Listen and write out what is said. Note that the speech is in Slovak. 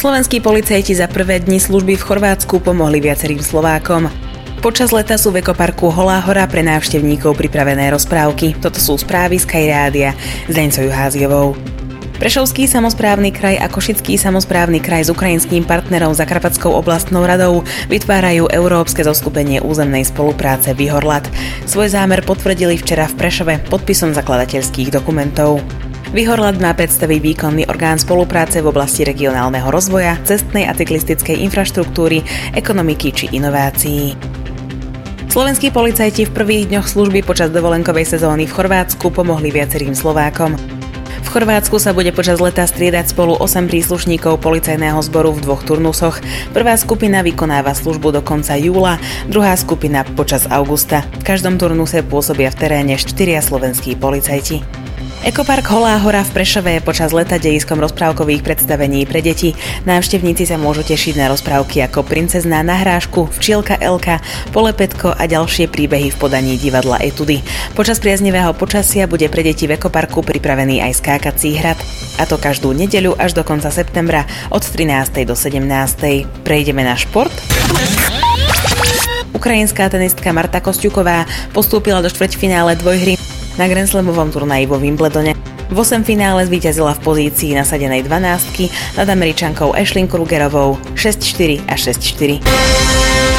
Slovenskí policajti za prvé dni služby v Chorvátsku pomohli viacerým Slovákom. Počas leta sú v ekoparku Holá hora pre návštevníkov pripravené rozprávky. Toto sú správy z Sky Rádia s Deňcou Juháziovou. Prešovský samosprávny kraj a Košický samosprávny kraj s ukrajinským partnerom Zakarpatskou oblastnou radou vytvárajú Európske zoskupenie územnej spolupráce Vyhorlat. Svoj zámer potvrdili včera v Prešove podpisom zakladateľských dokumentov. Vyhorlat má predstaviť výkonný orgán spolupráce v oblasti regionálneho rozvoja, cestnej a cyklistickej infraštruktúry, ekonomiky či inovácií. Slovenskí policajti v prvých dňoch služby počas dovolenkovej sezóny v Chorvátsku pomohli viacerým Slovákom. V Chorvátsku sa bude počas leta striedať spolu 8 príslušníkov policajného zboru v 2 turnusoch. Prvá skupina vykonáva službu do konca júla, druhá skupina počas augusta. V každom turnuse pôsobia v teréne 4 slovenskí policajti. Ekopark Holá hora v Prešove je počas leta dejiskom rozprávkových predstavení pre deti. Návštevníci sa môžu tešiť na rozprávky ako Princezná na hrášku, Včielka Elka, Polepetko a ďalšie príbehy v podaní divadla Etudy. Počas priaznivého počasia bude pre deti v ekoparku pripravený aj skákací hrad. A to každú nedeľu až do konca septembra od 13. do 17. Prejdeme na šport. Ukrajinská tenistka Marta Kosťuková postúpila do štvrťfinále dvojhry na Grand Slamovom turnaji vo Wimbledone. V 8 finále zvíťazila v pozícii nasadenej 12 nad Američankou Ashley Krugerovou 6-4 a 6-4.